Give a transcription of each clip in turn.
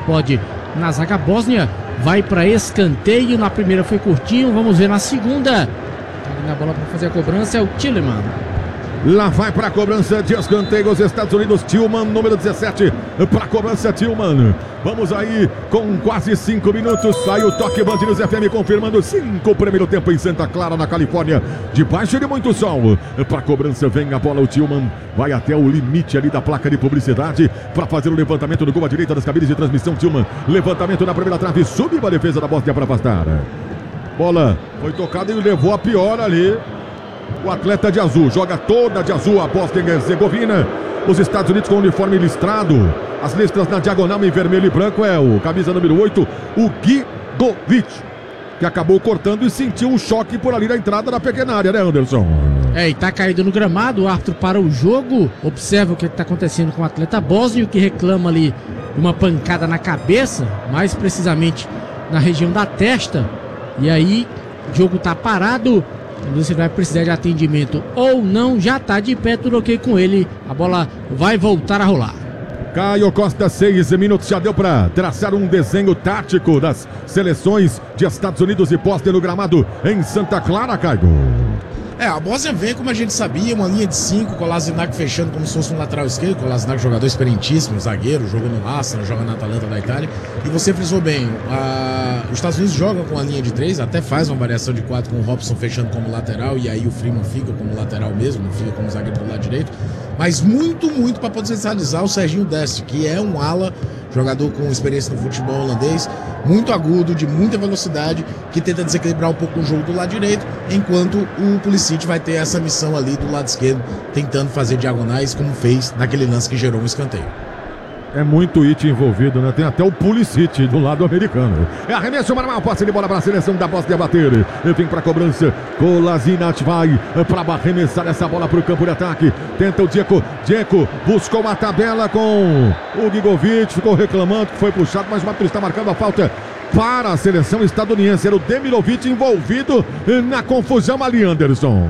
pode na zaga bósnia. Vai para escanteio. Na primeira foi curtinho. Vamos ver na segunda. Na bola para fazer a cobrança é o Tilleman. Lá vai para a cobrança de escanteio os Estados Unidos. Tillman, número 17, para a cobrança Tillman. Vamos aí com quase 5 minutos. Sai o toque Band News FM confirmando 5 primeiro tempo em Santa Clara, na Califórnia. Debaixo de muito sol. Para a cobrança vem a bola. O Tillman vai até o limite ali da placa de publicidade para fazer o levantamento do gol à direita das cabines de transmissão. Tillman, levantamento na primeira trave. Subiu a defesa da Bósnia para afastar. Bola foi tocada e levou a pior ali. O atleta de azul, joga toda de azul a Bósnia e Herzegovina. Os Estados Unidos com o uniforme listrado. As listras na diagonal em vermelho e branco é o camisa número 8, o Gigovic, que acabou cortando e sentiu um choque por ali na entrada da pequena área, né, Anderson? E tá caído no gramado, o árbitro para o jogo, observa o que está acontecendo com o atleta bósnio, que reclama ali uma pancada na cabeça, mais precisamente na região da testa. E aí, o jogo tá parado. Você vai precisar de atendimento ou não, já tá de pé, tudo ok com ele. A bola vai voltar a rolar. Caio Costa, 6 minutos, já deu para traçar um desenho tático das seleções de Estados Unidos e Bósnia no gramado em Santa Clara, Caio. A Bósnia vem, como a gente sabia, uma linha de 5, Kolasinac fechando como se fosse um lateral esquerdo. Kolasinac, jogador experientíssimo, zagueiro, jogou no Arsenal, joga na Atalanta da Itália. E você frisou bem, os Estados Unidos jogam com a linha de 3, até faz uma variação de 4 com o Robson fechando como lateral, e aí o Freeman fica como lateral mesmo, não fica como zagueiro do lado direito. Mas muito para potencializar o Serginho Deste, que é um ala, jogador com experiência no futebol holandês, muito agudo, de muita velocidade, que tenta desequilibrar um pouco o jogo do lado direito, enquanto o Pulisic vai ter essa missão ali do lado esquerdo, tentando fazer diagonais, como fez naquele lance que gerou um escanteio. É muito it envolvido, né? Tem até o Pulisic do lado americano. É arremesso normal, passe de bola para a seleção da Bósnia bater. Vem para a cobrança. Kolasinac vai para arremessar essa bola para o campo de ataque. Tenta o Dzeko. Dzeko buscou a tabela com o Gigovic. Ficou reclamando que foi puxado, mas o árbitro está marcando a falta para a seleção estadunidense. Era o Demirovic envolvido na confusão ali, Anderson.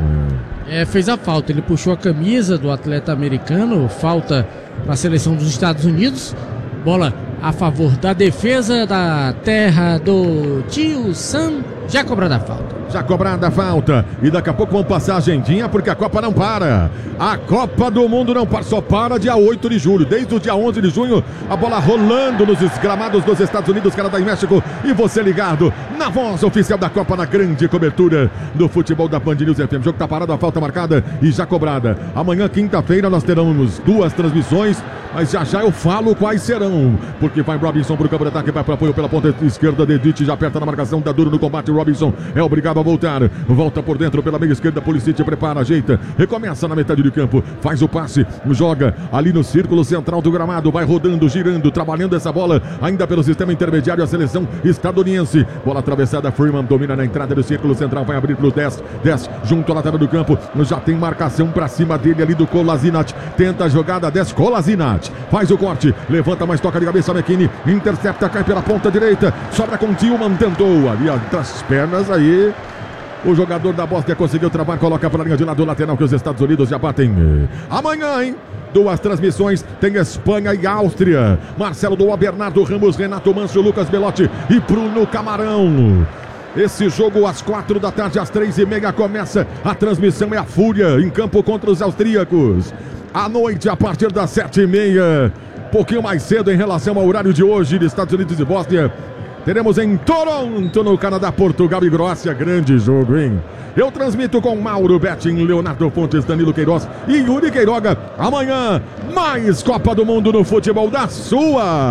Fez a falta, ele puxou a camisa do atleta americano, falta para a seleção dos Estados Unidos, bola a favor da defesa da terra do tio Sam, já cobrada a falta. Já cobrada a falta, e daqui a pouco vamos passar a agendinha, porque a Copa não para. A Copa do Mundo não para, só para dia 8 de julho. Desde o dia 11 de junho, a bola rolando nos gramados dos Estados Unidos, Canadá e México. E você ligado na voz oficial da Copa, na grande cobertura do futebol da Band News FM. O jogo tá parado, a falta marcada e já cobrada. Amanhã, quinta-feira, nós teremos 2 transmissões, mas já eu falo quais serão. Porque vai Robinson pro campo de ataque, vai para apoio pela ponta esquerda, Dedite já aperta na marcação, dá duro no combate. Robinson é obrigado a voltar, volta por dentro pela meia esquerda, Pulisic prepara, ajeita, recomeça na metade de campo, faz o passe, joga ali no círculo central do gramado, vai rodando, girando, trabalhando essa bola, ainda pelo sistema intermediário, a seleção estadunidense, bola atravessada, Freeman domina na entrada do círculo central, vai abrir pro 10 junto à lateral do campo, já tem marcação pra cima dele ali do Kolasinac, tenta a jogada, 10, Kolasinac, faz o corte, levanta, mas toca de cabeça, McKinney, intercepta, cai pela ponta direita, sobra com Tillman, tentou ali as pernas aí. O jogador da Bósnia conseguiu travar, coloca para a linha de lado lateral que os Estados Unidos já batem. Amanhã, hein? 2 transmissões, tem Espanha e Áustria. Marcelo Doa, Bernardo Ramos, Renato Manso, Lucas Belotti e Bruno Camarão. Esse jogo às 4 da tarde, às 3h30 começa. A transmissão é a Fúria em campo contra os austríacos. À noite, a partir das 7h30, pouquinho mais cedo em relação ao horário de hoje de Estados Unidos e Bósnia. Teremos em Toronto, no Canadá, Portugal e Croácia. Grande jogo, hein? Eu transmito com Mauro Betting, Leonardo Fontes, Danilo Queiroz e Yuri Queiroga. Amanhã, mais Copa do Mundo no futebol da sua.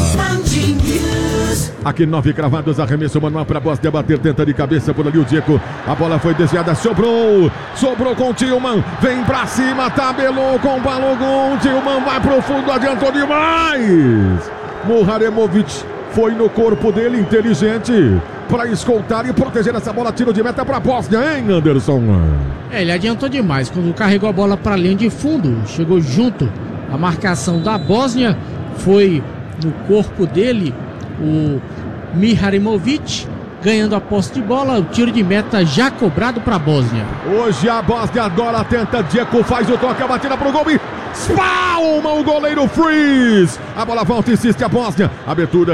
Aqui 9 cravados, arremesso manual para a Bósnia bater, tenta de cabeça por ali o Dzeko. A bola foi desviada, sobrou com o Tillman, vem pra cima, tabelou com o Balogun. Tillman vai pro fundo, adiantou demais. Muharemovic foi no corpo dele, inteligente, para escoltar e proteger essa bola. Tiro de meta para a Bósnia, hein, Anderson? Ele adiantou demais. Quando carregou a bola para a linha de fundo, chegou junto a marcação da Bósnia, foi no corpo dele o Miharimovic, ganhando a posse de bola. O tiro de meta já cobrado para a Bósnia. Hoje a Bósnia adora, tenta, Dzeko faz o toque, a batida pro gol e espalma o goleiro Freeze. A bola volta, insiste a Bósnia, abertura